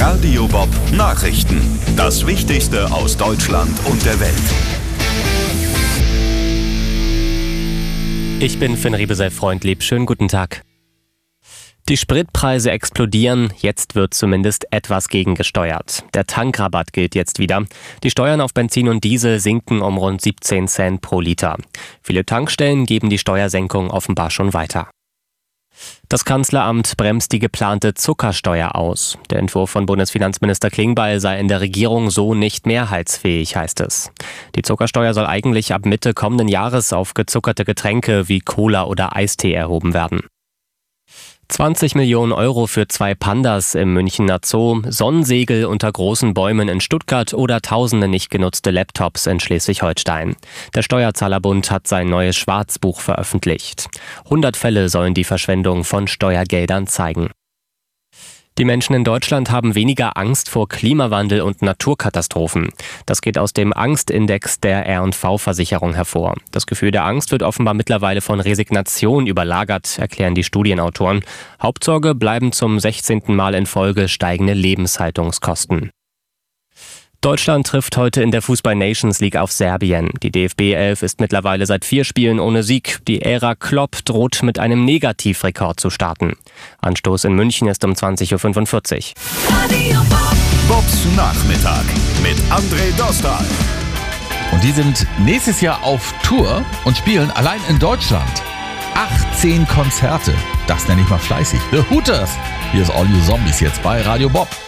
Radio Bob Nachrichten. Das Wichtigste aus Deutschland und der Welt. Ich bin Finn Riebesell-Freundlieb. Schönen guten Tag. Die Spritpreise explodieren, jetzt wird zumindest etwas gegengesteuert. Der Tankrabatt gilt jetzt wieder. Die Steuern auf Benzin und Diesel sinken um rund 17 Cent pro Liter. Viele Tankstellen geben die Steuersenkung offenbar schon weiter. Das Kanzleramt bremst die geplante Zuckersteuer aus. Der Entwurf von Bundesfinanzminister Klingbeil sei in der Regierung so nicht mehrheitsfähig, heißt es. Die Zuckersteuer soll eigentlich ab Mitte kommenden Jahres auf gezuckerte Getränke wie Cola oder Eistee erhoben werden. 20 Millionen Euro für 2 Pandas im Münchener Zoo, Sonnensegel unter großen Bäumen in Stuttgart oder tausende nicht genutzte Laptops in Schleswig-Holstein. Der Steuerzahlerbund hat sein neues Schwarzbuch veröffentlicht. 100 Fälle sollen die Verschwendung von Steuergeldern zeigen. Die Menschen in Deutschland haben weniger Angst vor Klimawandel und Naturkatastrophen. Das geht aus dem Angstindex der R&V-Versicherung hervor. Das Gefühl der Angst wird offenbar mittlerweile von Resignation überlagert, erklären die Studienautoren. Hauptsorge bleiben zum 16. Mal in Folge steigende Lebenshaltungskosten. Deutschland trifft heute in der Fußball-Nations League auf Serbien. Die DFB-11 ist mittlerweile seit 4 Spielen ohne Sieg. Die Ära Klopp droht mit einem Negativrekord zu starten. Anstoß in München ist um 20.45 Uhr. Bobs Nachmittag mit André Dostal. Und die sind nächstes Jahr auf Tour und spielen allein in Deutschland 18 Konzerte. Das nenne ich mal fleißig. The Hooters. Hier ist All You Zombies jetzt bei Radio Bob.